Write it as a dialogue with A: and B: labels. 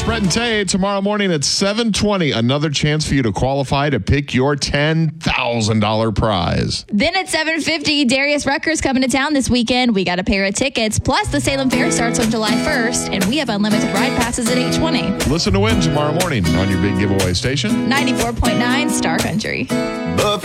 A: It's Brett and Tay. Tomorrow morning at 7:20, another chance for you to qualify to pick your $10,000 prize.
B: Then at 7:50, Darius Rucker's coming to town this weekend. We got a pair of tickets. Plus, the Salem Fair starts on July 1st, and we have unlimited ride passes at 8:20.
A: Listen to win tomorrow morning on your big giveaway station.
B: 94.9 Star Country.